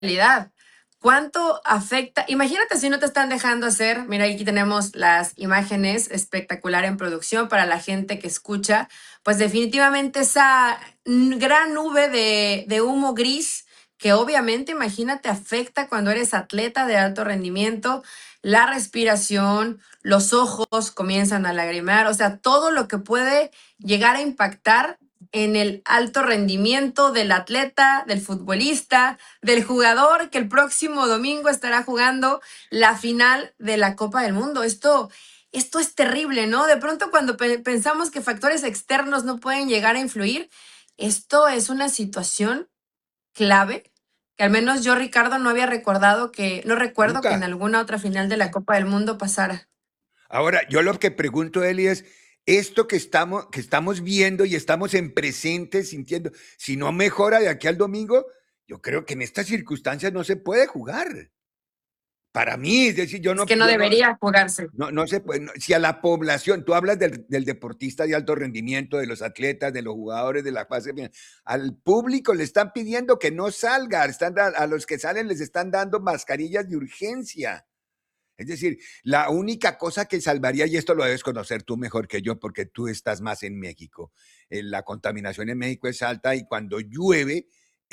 realidad. ¿Cuánto afecta? Imagínate si no te están dejando hacer, mira, aquí tenemos las imágenes espectacular en producción para la gente que escucha, pues definitivamente esa gran nube de humo gris que obviamente, imagínate, afecta cuando eres atleta de alto rendimiento, la respiración, los ojos comienzan a lagrimear, o sea, todo lo que puede llegar a impactar en el alto rendimiento del atleta, del futbolista, del jugador que el próximo domingo estará jugando la final de la Copa del Mundo. Esto es terrible, ¿no? De pronto cuando pensamos que factores externos no pueden llegar a influir, esto es una situación clave que al menos yo, Ricardo, no había recordado no recuerdo que en Nunca. alguna otra final de la Copa del Mundo pasara. Ahora, yo lo que pregunto, Eli, es esto que estamos viendo y estamos en presente sintiendo, si no mejora de aquí al domingo, yo creo que en estas circunstancias no se puede jugar. Para mí, es decir, Es que no debería jugarse. no se puede, si a la población, tú hablas del deportista de alto rendimiento, de los atletas, de los jugadores de la fase final, al público le están pidiendo que no salga, a los que salen les están dando mascarillas de urgencia. Es decir, la única cosa que salvaría, y esto lo debes conocer tú mejor que yo, porque tú estás más en México, la contaminación en México es alta y cuando llueve,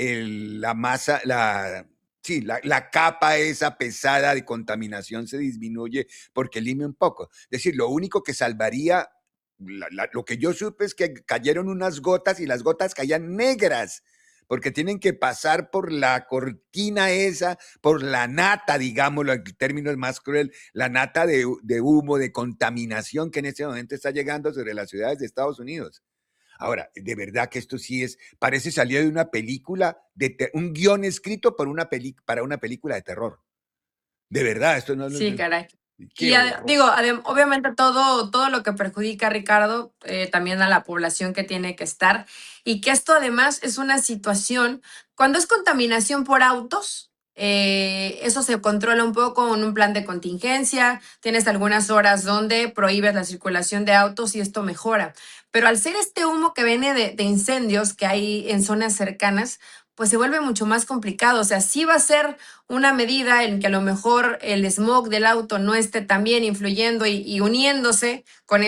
la masa, sí, la capa esa pesada de contaminación se disminuye porque limpia un poco. Es decir, lo único que salvaría, lo que yo supe es que cayeron unas gotas y las gotas caían negras porque tienen que pasar por la cortina esa, por la nata, digámoslo, el término es más cruel, la nata de humo, de contaminación que en este momento está llegando sobre las ciudades de Estados Unidos. Ahora, de verdad que esto sí parece salido de una película, un guión escrito para una película de terror. De verdad, esto no, Sí, caray. qué Y horror. digo, obviamente todo lo que perjudica, Ricardo, también a la población que tiene que estar, y que esto además es una situación, cuando es contaminación por autos, eso se controla un poco con un plan de contingencia, tienes algunas horas donde prohíbes la circulación de autos y esto mejora, pero al ser este humo que viene de incendios que hay en zonas cercanas, pues se vuelve mucho más complicado, o sea, sí va a ser una medida en que a lo mejor el smog del auto no esté también influyendo y uniéndose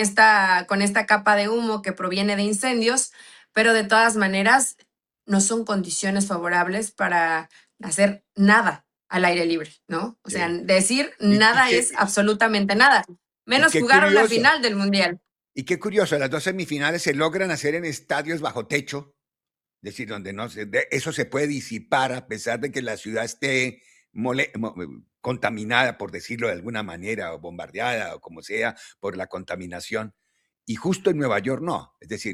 con esta capa de humo que proviene de incendios, pero de todas maneras no son condiciones favorables para hacer nada al aire libre, ¿no? O sea, Sí. decir Y nada es absolutamente nada, y menos qué jugar una curioso, final del Mundial. y qué curioso, las dos semifinales se logran hacer en estadios bajo techo. Es decir, donde no eso se puede disipar a pesar de que la ciudad esté contaminada, por decirlo de alguna manera, o bombardeada, o como sea, por la contaminación. Y justo en Nueva York no. Es decir,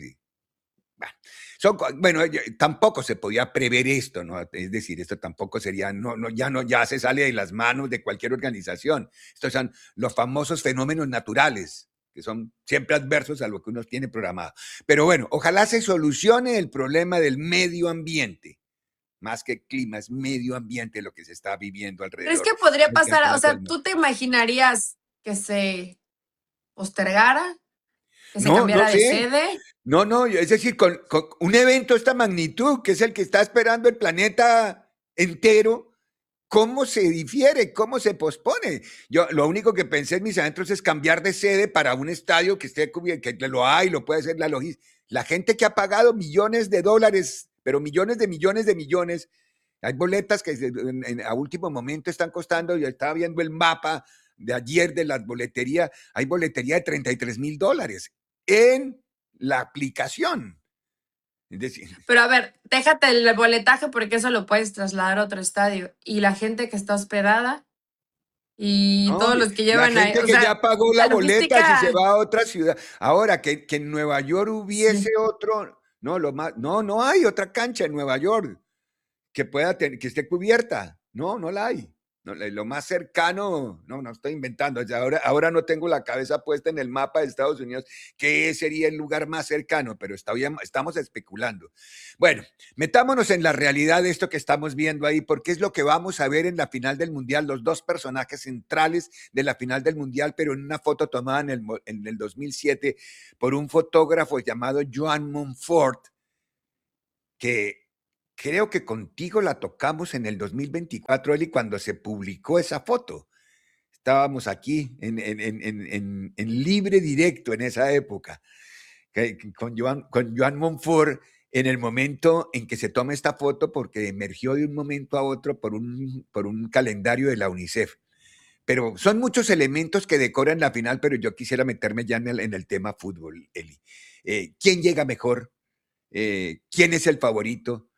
bueno, tampoco se podía prever esto, ¿no? Es decir, esto tampoco sería, ya se sale de las manos de cualquier organización. Estos son los famosos fenómenos naturales, que son siempre adversos a lo que uno tiene programado. Pero bueno, ojalá se solucione el problema del medio ambiente, más que clima, es medio ambiente lo que se está viviendo ¿Crees alrededor que podría del pasar? O campeonato sea, del mundo. ¿tú te imaginarías que se postergara, que se No, no cambiara de sé. sede? No, es decir, con un evento de esta magnitud, que es el que está esperando el planeta entero, ¿cómo se difiere? ¿Cómo se pospone? Yo lo único que pensé en mis adentros es cambiar de sede para un estadio que esté cubierto, que lo hay, lo puede hacer la logística. La gente que ha pagado millones de dólares, pero millones de millones de millones, hay boletas que a último momento están costando, yo estaba viendo el mapa de ayer de las boleterías, hay boletería de $33,000 en la aplicación. Es decir, Pero a ver, déjate el boletaje porque eso lo puedes trasladar a otro estadio. Y la gente que está hospedada y no, todos los que la llevan ahí, gente o que sea, ya pagó la la boleta si se logística, va a otra ciudad. Ahora, que en Nueva York hubiese sí. otro, no, no hay otra cancha en Nueva York que que esté cubierta. No, no la hay. No, lo más cercano, no estoy inventando. Ahora no tengo la cabeza puesta en el mapa de Estados Unidos, que sería el lugar más cercano, pero estamos especulando. Bueno, metámonos en la realidad de esto que estamos viendo ahí, porque es lo que vamos a ver en la final del Mundial, los dos personajes centrales de la final del Mundial, pero en una foto tomada en el 2007 por un fotógrafo llamado Joan Monfort, que creo que contigo la tocamos en el 2024, Eli, cuando se publicó esa foto. Estábamos aquí en libre directo en esa época, con Joan Monfort, en el momento en que se toma esta foto, porque emergió de un momento a otro por un calendario de la UNICEF. Pero son muchos elementos que decoran la final, pero yo quisiera meterme ya en el tema fútbol, Eli. ¿Quién llega mejor? ¿Quién es el favorito?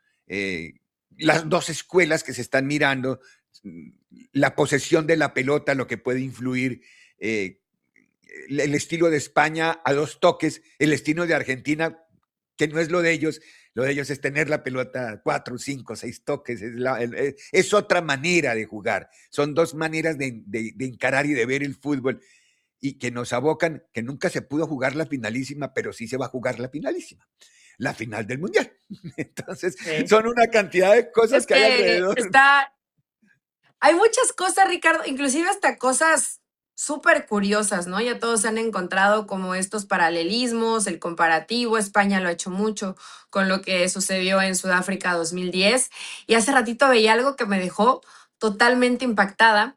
Las dos escuelas que se están mirando, la posesión de la pelota, lo que puede influir, el estilo de España a dos toques, el estilo de Argentina, que no es lo de ellos es tener la pelota 4, 5, 6 toques, es otra manera de jugar, son dos maneras de encarar y de ver el fútbol, y que nos abocan, que nunca se pudo jugar la finalísima, pero sí se va a jugar la finalísima, la final del Mundial. Entonces, Sí. son una cantidad de cosas Es que hay que alrededor. hay muchas cosas, Ricardo, inclusive hasta cosas súper curiosas, ¿no? Ya todos se han encontrado como estos paralelismos, el comparativo, España lo ha hecho mucho con lo que sucedió en Sudáfrica 2010. Y hace ratito veía algo que me dejó totalmente impactada,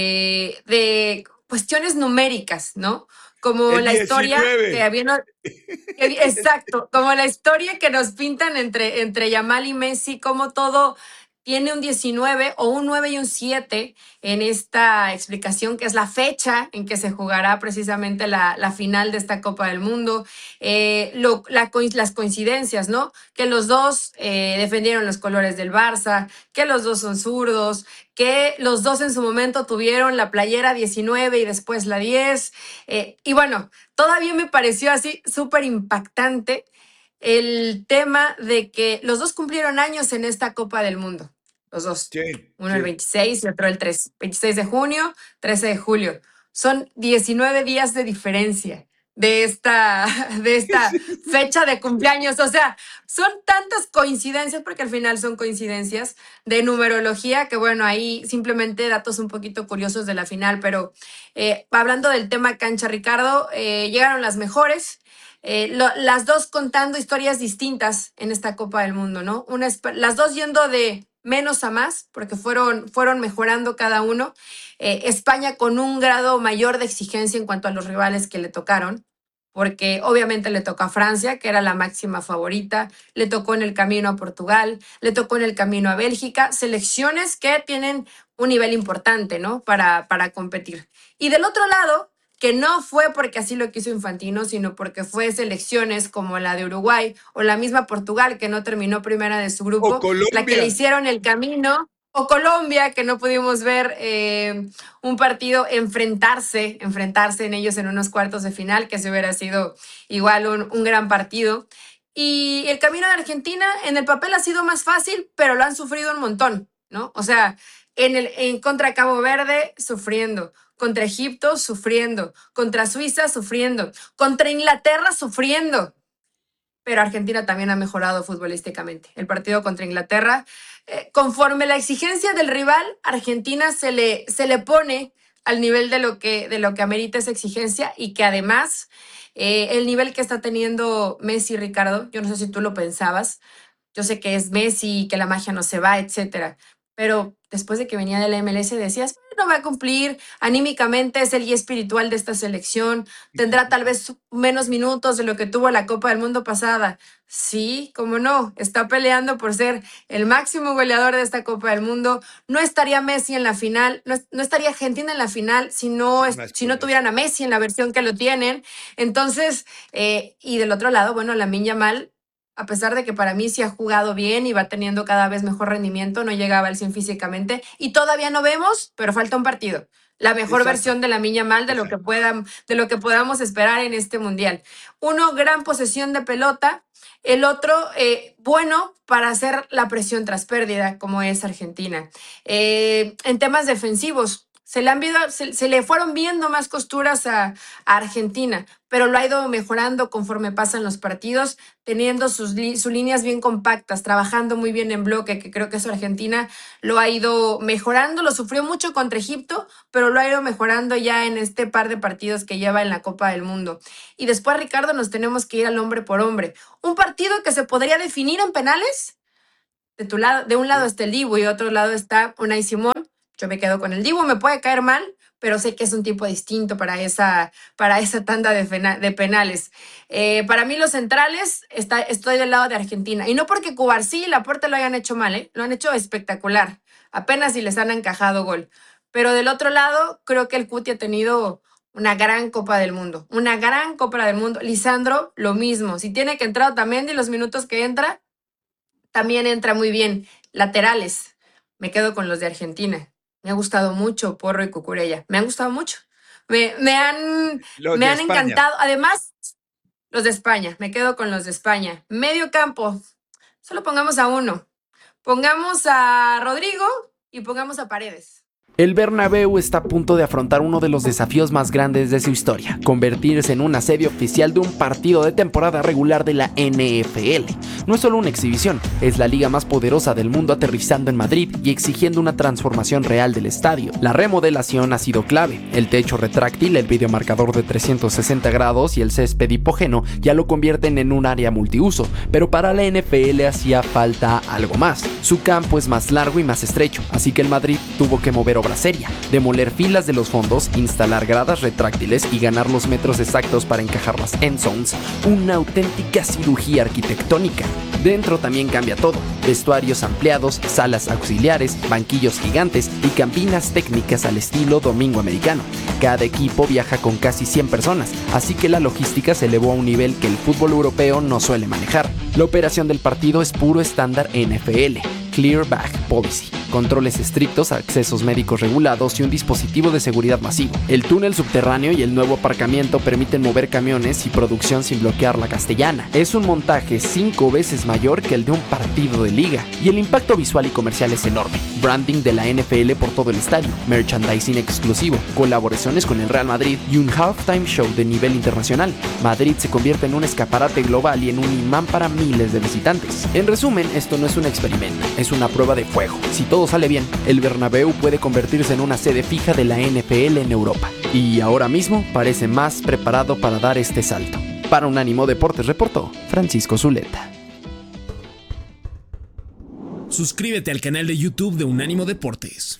de cuestiones numéricas, ¿no? Como El la historia que 19. había, exacto, como la historia que nos pintan entre Yamal y Messi, como todo tiene un 19 o un 9 y un 7 en esta explicación, que es la fecha en que se jugará precisamente la final de esta Copa del Mundo. Las coincidencias, ¿no? Que los dos defendieron los colores del Barça, que los dos son zurdos, que los dos en su momento tuvieron la playera 19 y después la 10. Y bueno, todavía me pareció así súper impactante el tema de que los dos cumplieron años en esta Copa del Mundo. Los dos. Sí, Uno el sí. 26 y otro el 3. 26 de junio, 13 de julio. Son 19 días de diferencia de esta fecha de cumpleaños. O sea, son tantas coincidencias, porque al final son coincidencias de numerología, que bueno, ahí simplemente datos un poquito curiosos de la final, pero hablando del tema cancha, Ricardo, llegaron las mejores. Las dos contando historias distintas en esta Copa del Mundo, ¿no? Las dos yendo de menos a más, porque fueron mejorando cada uno. España con un grado mayor de exigencia en cuanto a los rivales que le tocaron, porque obviamente le tocó a Francia, que era la máxima favorita, le tocó en el camino a Portugal, le tocó en el camino a Bélgica, selecciones que tienen un nivel importante, ¿no? Para competir. Y del otro lado, que no fue porque así lo quiso Infantino, sino porque fue selecciones como la de Uruguay o la misma Portugal, que no terminó primera de su O grupo, la que Colombia. le hicieron el camino, o Colombia, que no pudimos ver un partido enfrentarse en ellos en unos cuartos de final, que se hubiera sido igual un gran partido. Y el camino de Argentina en el papel ha sido más fácil, pero lo han sufrido un montón, ¿no? O sea, en contra Cabo Verde, sufriendo, contra Egipto, sufriendo, contra Suiza, sufriendo, contra Inglaterra, sufriendo. Pero Argentina también ha mejorado futbolísticamente. El partido contra Inglaterra, conforme la exigencia del rival, Argentina se le pone al nivel de lo que amerita esa exigencia, y que además el nivel que está teniendo Messi, Ricardo, yo no sé si tú lo pensabas, yo sé que es Messi, que la magia no se va, etcétera. Pero después de que venía de la MLS decías, no va a cumplir, anímicamente es el guía espiritual de esta selección, tendrá tal vez menos minutos de lo que tuvo la Copa del Mundo pasada. Sí, cómo no, está peleando por ser el máximo goleador de esta Copa del Mundo. No estaría Messi en la final, no estaría Argentina en la final si no, Sin más si no pruebas. tuvieran a Messi en la versión que lo tienen. Entonces, y del otro lado, bueno, Lamine Yamal, a pesar de que para mí sí ha jugado bien y va teniendo cada vez mejor rendimiento, no llegaba al 100 físicamente y todavía no vemos, pero falta un partido. La mejor Exacto, versión de Lamine Yamal exacto. de lo que podamos esperar en este mundial. Uno, gran posesión de pelota. El otro, bueno para hacer la presión tras pérdida, como es Argentina. En temas defensivos, se le fueron viendo más costuras a Argentina, pero lo ha ido mejorando conforme pasan los partidos, teniendo sus líneas bien compactas, trabajando muy bien en bloque, que creo que eso Argentina lo ha ido mejorando. Lo sufrió mucho contra Egipto, pero lo ha ido mejorando ya en este par de partidos que lleva en la Copa del Mundo. Y después, Ricardo, nos tenemos que ir al hombre por hombre. Un partido que se podría definir en penales, de un lado está el Dibu y de otro lado está Unai Simón. Yo me quedo con el Dibu, me puede caer mal, pero sé que es un tipo distinto para esa tanda de penales. Para mí los centrales, estoy del lado de Argentina. Y no porque Cubarsí y Laporte lo hayan hecho mal, lo han hecho espectacular. Apenas si les han encajado gol. Pero del otro lado, creo que el Cuti ha tenido una gran Copa del Mundo. Una gran Copa del Mundo. Lisandro, lo mismo. Si tiene que entrar Otamendi, los minutos que entra, también entra muy bien. Laterales, me quedo con los de Argentina. Me ha gustado mucho Porro y Cucurella. Me han gustado mucho. Me han encantado. Además, los de España. Me quedo con los de España. Medio campo. Solo pongamos a uno. Pongamos a Rodrigo y pongamos a Paredes. El Bernabéu está a punto de afrontar uno de los desafíos más grandes de su historia, convertirse en una sede oficial de un partido de temporada regular de la NFL. No es solo una exhibición, es la liga más poderosa del mundo aterrizando en Madrid y exigiendo una transformación real del estadio. La remodelación ha sido clave. El techo retráctil, el videomarcador de 360 grados y el césped hipogeno ya lo convierten en un área multiuso, pero para la NFL hacía falta algo más. Su campo es más largo y más estrecho, así que el Madrid tuvo que mover obra seria, demoler filas de los fondos, instalar gradas retráctiles y ganar los metros exactos para encajar las end zones, una auténtica cirugía arquitectónica. Dentro también cambia todo, vestuarios ampliados, salas auxiliares, banquillos gigantes y cabinas técnicas al estilo domingo americano. Cada equipo viaja con casi 100 personas, así que la logística se elevó a un nivel que el fútbol europeo no suele manejar. La operación del partido es puro estándar NFL, Clear Bag Policy, controles estrictos, accesos médicos regulados y un dispositivo de seguridad masivo. El túnel subterráneo y el nuevo aparcamiento permiten mover camiones y producción sin bloquear la Castellana. Es un montaje 5 veces mayor que el de un partido de liga, y el impacto visual y comercial es enorme. Branding de la NFL por todo el estadio, merchandising exclusivo, colaboraciones con el Real Madrid y un halftime show de nivel internacional. Madrid se convierte en un escaparate global y en un imán para miles de visitantes. En resumen, esto no es un experimento, es una prueba de fuego. Si todo sale bien, el Bernabéu puede convertirse en una sede fija de la NFL en Europa. Y ahora mismo parece más preparado para dar este salto. Para Unánimo Deportes reportó Francisco Zuleta. Suscríbete al canal de YouTube de Unánimo Deportes.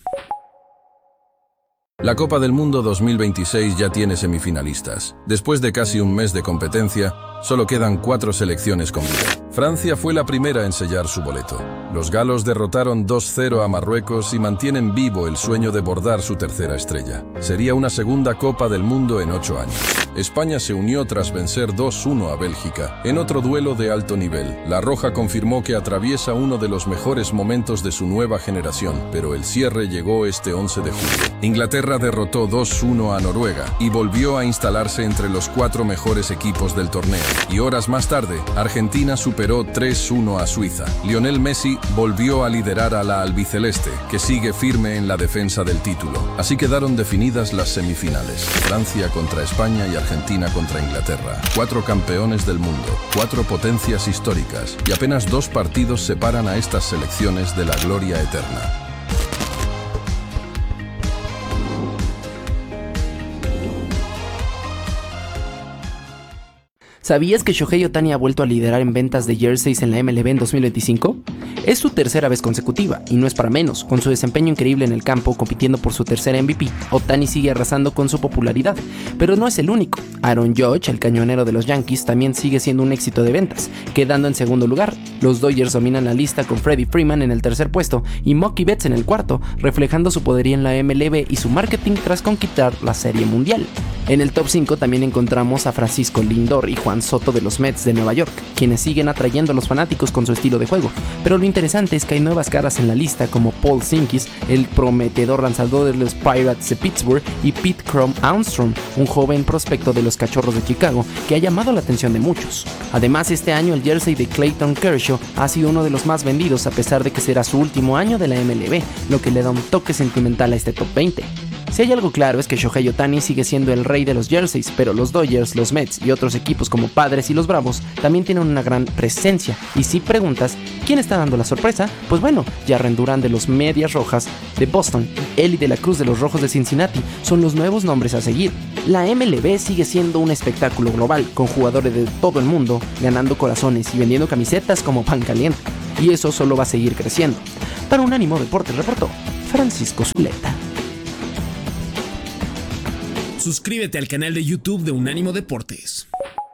La Copa del Mundo 2026 ya tiene semifinalistas. Después de casi un mes de competencia, solo quedan 4 selecciones con vida. Francia fue la primera en sellar su boleto. Los galos derrotaron 2-0 a Marruecos y mantienen vivo el sueño de bordar su tercera estrella. Sería una segunda Copa del Mundo en 8 años. España se unió tras vencer 2-1 a Bélgica, en otro duelo de alto nivel. La Roja confirmó que atraviesa uno de los mejores momentos de su nueva generación, pero el cierre llegó este 11 de julio. Inglaterra derrotó 2-1 a Noruega y volvió a instalarse entre los 4 mejores equipos del torneo. Y horas más tarde, Argentina superó 3-1 a Suiza. Lionel Messi volvió a liderar a la albiceleste, que sigue firme en la defensa del título. Así quedaron definidas las semifinales. Francia contra España y Argentina contra Inglaterra. 4 campeones del mundo, 4 potencias históricas, y apenas 2 partidos separan a estas selecciones de la gloria eterna. ¿Sabías que Shohei Ohtani ha vuelto a liderar en ventas de jerseys en la MLB en 2025? Es su tercera vez consecutiva, y no es para menos. Con su desempeño increíble en el campo, compitiendo por su tercera MVP, Ohtani sigue arrasando con su popularidad. Pero no es el único. Aaron Judge, el cañonero de los Yankees, también sigue siendo un éxito de ventas, quedando en segundo lugar. Los Dodgers dominan la lista con Freddie Freeman en el tercer puesto y Mookie Betts en el cuarto, reflejando su poderío en la MLB y su marketing tras conquistar la Serie Mundial. En el top 5 también encontramos a Francisco Lindor y Juan Soto de los Mets de Nueva York, quienes siguen atrayendo a los fanáticos con su estilo de juego. Pero lo interesante es que hay nuevas caras en la lista, como Paul Sinkis, el prometedor lanzador de los Pirates de Pittsburgh, y Pete Crom Armstrong, un joven prospecto de los Cachorros de Chicago que ha llamado la atención de muchos. Además, este año el jersey de Clayton Kershaw ha sido uno de los más vendidos, a pesar de que será su último año de la MLB, lo que le da un toque sentimental a este top 20. Si hay algo claro es que Shohei Ohtani sigue siendo el rey de los jerseys, pero los Dodgers, los Mets y otros equipos como Padres y los Bravos también tienen una gran presencia. Y si preguntas, ¿quién está dando la sorpresa? Pues bueno, Jarren Duran de los Medias Rojas de Boston y Eli de la Cruz de los Rojos de Cincinnati son los nuevos nombres a seguir. La MLB sigue siendo un espectáculo global, con jugadores de todo el mundo, ganando corazones y vendiendo camisetas como pan caliente. Y eso solo va a seguir creciendo. Para Unánimo Deportes reportó Francisco Zuleta. Suscríbete al canal de YouTube de Unánimo Deportes.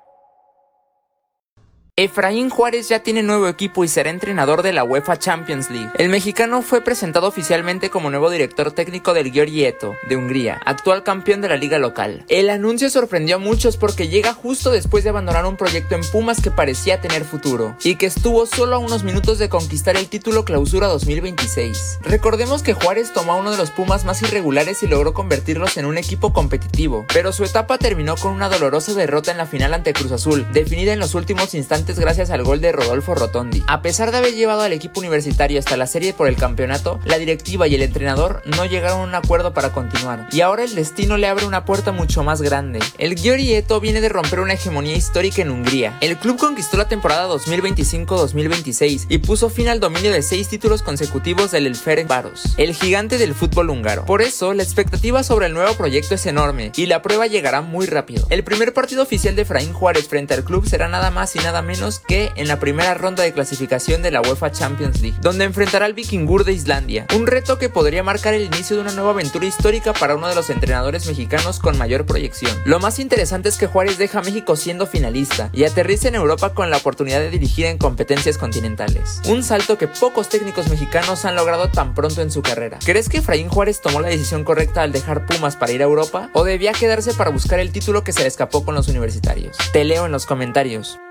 Efraín Juárez ya tiene nuevo equipo y será entrenador de la UEFA Champions League. El mexicano fue presentado oficialmente como nuevo director técnico del Győri Eto, de Hungría, actual campeón de la liga local. El anuncio sorprendió a muchos porque llega justo después de abandonar un proyecto en Pumas que parecía tener futuro, y que estuvo solo a unos minutos de conquistar el título Clausura 2026. Recordemos que Juárez tomó a uno de los Pumas más irregulares y logró convertirlos en un equipo competitivo, pero su etapa terminó con una dolorosa derrota en la final ante Cruz Azul, definida en los últimos instantes gracias al gol de Rodolfo Rotondi. A pesar de haber llevado al equipo universitario hasta la serie por el campeonato, la directiva y el entrenador no llegaron a un acuerdo para continuar, y ahora el destino le abre una puerta mucho más grande. El Győri Eto viene de romper una hegemonía histórica en Hungría. El club conquistó la temporada 2025-2026 y puso fin al dominio de 6 títulos consecutivos del Ferencváros, el gigante del fútbol húngaro. Por eso, la expectativa sobre el nuevo proyecto es enorme, y la prueba llegará muy rápido. El primer partido oficial de Efraín Juárez frente al club será nada más y nada menos que en la primera ronda de clasificación de la UEFA Champions League, donde enfrentará al Víkingur de Islandia, un reto que podría marcar el inicio de una nueva aventura histórica para uno de los entrenadores mexicanos con mayor proyección. Lo más interesante es que Juárez deja a México siendo finalista y aterriza en Europa con la oportunidad de dirigir en competencias continentales, un salto que pocos técnicos mexicanos han logrado tan pronto en su carrera. ¿Crees que Efraín Juárez tomó la decisión correcta al dejar Pumas para ir a Europa, o debía quedarse para buscar el título que se le escapó con los universitarios? Te leo en los comentarios.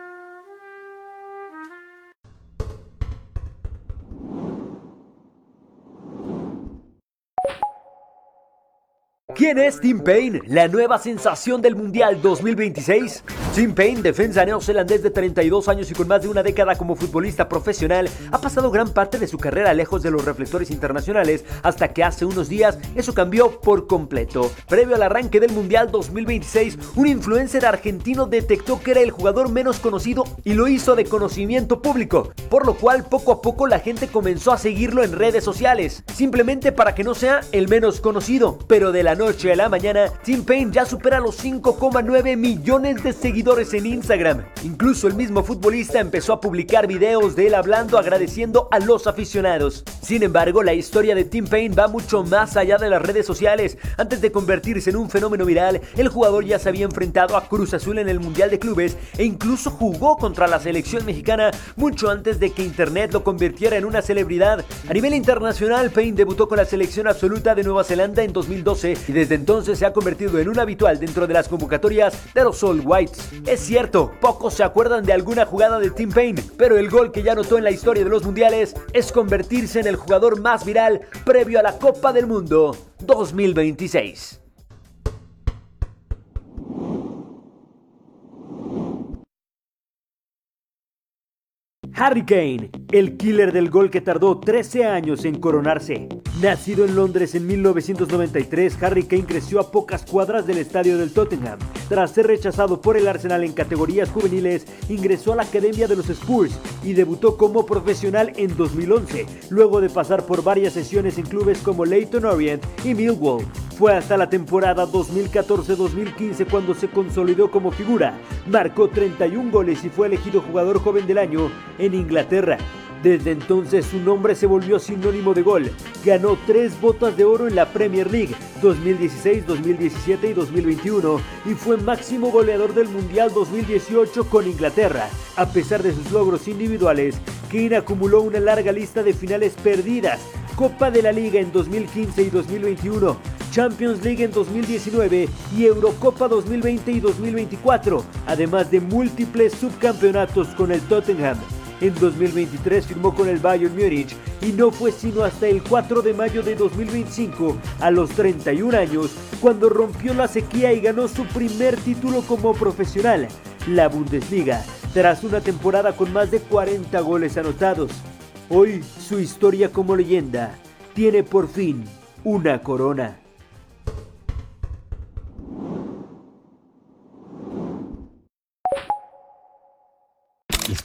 ¿Quién es Tim Paine, la nueva sensación del Mundial 2026? Tim Paine, defensa neozelandés de 32 años y con más de una década como futbolista profesional, ha pasado gran parte de su carrera lejos de los reflectores internacionales hasta que hace unos días eso cambió por completo. Previo al arranque del Mundial 2026, un influencer argentino detectó que era el jugador menos conocido y lo hizo de conocimiento público, por lo cual poco a poco la gente comenzó a seguirlo en redes sociales, simplemente para que no sea el menos conocido, pero de la noche a la mañana, Tim Paine ya supera los 5,9 millones de seguidores en Instagram. Incluso el mismo futbolista empezó a publicar videos de él hablando, agradeciendo a los aficionados. Sin embargo, la historia de Tim Paine va mucho más allá de las redes sociales. Antes de convertirse en un fenómeno viral, el jugador ya se había enfrentado a Cruz Azul en el Mundial de Clubes e incluso jugó contra la selección mexicana mucho antes de que internet lo convirtiera en una celebridad. A nivel internacional, Paine debutó con la selección absoluta de Nueva Zelanda en 2012 y desde entonces se ha convertido en un habitual dentro de las convocatorias de los All Whites. Es cierto, pocos se acuerdan de alguna jugada de Tim Paine, pero el gol que ya anotó en la historia de los mundiales es convertirse en el jugador más viral previo a la Copa del Mundo 2026. Harry Kane, el killer del gol que tardó 13 años en coronarse. Nacido en Londres en 1993, Harry Kane creció a pocas cuadras del estadio del Tottenham. Tras ser rechazado por el Arsenal en categorías juveniles, ingresó a la academia de los Spurs y debutó como profesional en 2011, luego de pasar por varias sesiones en clubes como Leyton Orient y Millwall. Fue hasta la temporada 2014-2015 cuando se consolidó como figura. Marcó 31 goles y fue elegido jugador joven del año en Inglaterra. Desde entonces su nombre se volvió sinónimo de gol. Ganó 3 botas de oro en la Premier League 2016, 2017 y 2021 y fue máximo goleador del Mundial 2018 con Inglaterra. A pesar de sus logros individuales, Kane acumuló una larga lista de finales perdidas: Copa de la Liga en 2015 y 2021, Champions League en 2019 y Eurocopa 2020 y 2024, además de múltiples subcampeonatos con el Tottenham. En 2023 firmó con el Bayern Múnich y no fue sino hasta el 4 de mayo de 2025, a los 31 años, cuando rompió la sequía y ganó su primer título como profesional, la Bundesliga, tras una temporada con más de 40 goles anotados. Hoy, su historia como leyenda tiene por fin una corona.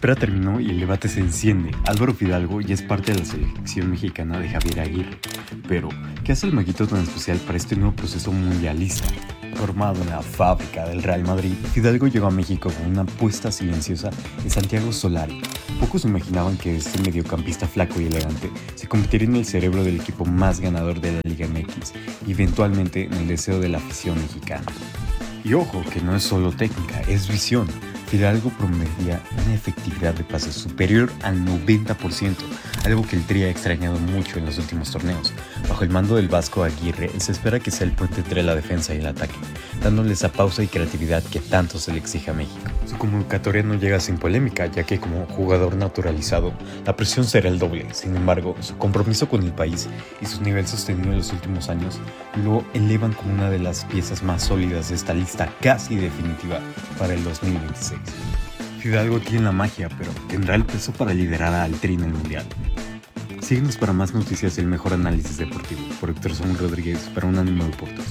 espera terminó y el debate se enciende. Álvaro Fidalgo ya es parte de la selección mexicana de Javier Aguirre. Pero, ¿qué hace el maguito tan especial para este nuevo proceso mundialista? Formado en la fábrica del Real Madrid, Fidalgo llegó a México con una apuesta silenciosa en Santiago Solari. Pocos imaginaban que este mediocampista flaco y elegante se convertiría en el cerebro del equipo más ganador de la Liga MX y eventualmente en el deseo de la afición mexicana. Y ojo, que no es solo técnica, es visión. Fidalgo prometía una efectividad de pases superior al 90%, algo que el Tri ha extrañado mucho en los últimos torneos. Bajo el mando del Vasco Aguirre, se espera que sea el puente entre la defensa y el ataque, dándole esa pausa y creatividad que tanto se le exige a México. Su convocatoria no llega sin polémica, ya que como jugador naturalizado, la presión será el doble. Sin embargo, su compromiso con el país y su nivel sostenido en los últimos años lo elevan como una de las piezas más sólidas de esta lista casi definitiva para el 2026. Fidalgo tiene la magia, pero tendrá el peso para liderar al Tri en el Mundial. Síguenos para más noticias y el mejor análisis deportivo. Por Héctor Saúl Rodríguez para Unánimo Deportes.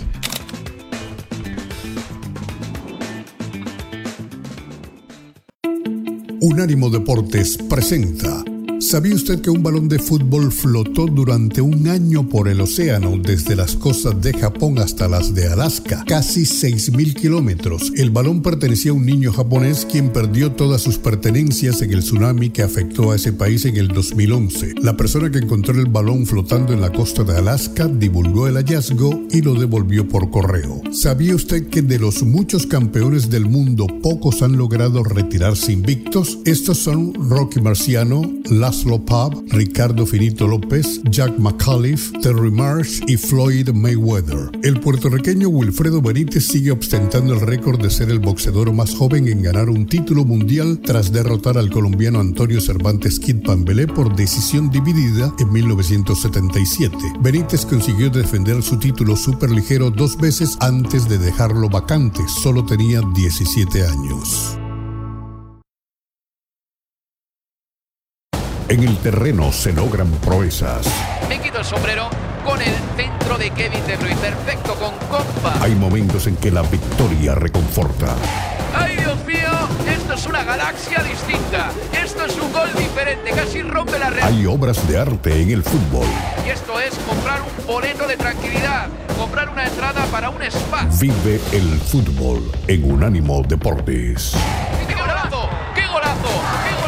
Unánimo Deportes presenta. ¿Sabía usted que un balón de fútbol flotó durante un año por el océano desde las costas de Japón hasta las de Alaska? Casi 6.000 kilómetros. El balón pertenecía a un niño japonés quien perdió todas sus pertenencias en el tsunami que afectó a ese país en el 2011. La persona que encontró el balón flotando en la costa de Alaska divulgó el hallazgo y lo devolvió por correo. ¿Sabía usted que de los muchos campeones del mundo pocos han logrado retirarse invictos? Estos son Rocky Marciano, Laszlo Pav, Ricardo Finito López, Jack McAuliffe, Terry Marsh y Floyd Mayweather. El puertorriqueño Wilfredo Benítez sigue ostentando el récord de ser el boxeador más joven en ganar un título mundial tras derrotar al colombiano Antonio Cervantes Kid Pambelé por decisión dividida en 1977. Benítez consiguió defender su título superligero 2 veces antes de dejarlo vacante. Solo tenía 17 años. En el terreno se logran proezas. Me quito el sombrero con el centro de Kevin De Bruyne. Perfecto, con compa. Hay momentos en que la victoria reconforta. ¡Ay, Dios mío! Esto es una galaxia distinta. Esto es un gol diferente. Casi rompe la red. Hay obras de arte en el fútbol. Y esto es comprar un boleto de tranquilidad. Comprar una entrada para un spa. Vive el fútbol en Unánimo Deportes. ¡Qué golazo! ¡Qué golazo! ¡Qué golazo!